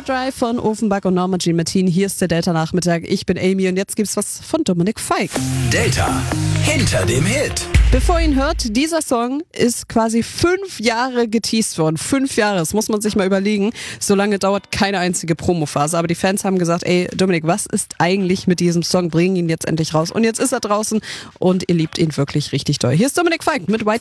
Overdrive von Offenbach und Norma Jean Martin. Hier ist der Delta-Nachmittag. Ich bin Amy und jetzt gibt's was von Dominik Fike. Delta, hinter dem Hit. Bevor ihr ihn hört, dieser Song ist quasi 5 Jahre geteased worden. 5 Jahre, das muss man sich mal überlegen. So lange dauert keine einzige Promophase. Aber die Fans haben gesagt, ey Dominik, was ist eigentlich mit diesem Song? Bringen ihn jetzt endlich raus. Und jetzt ist er draußen und ihr liebt ihn wirklich richtig doll. Hier ist Dominik Fike mit White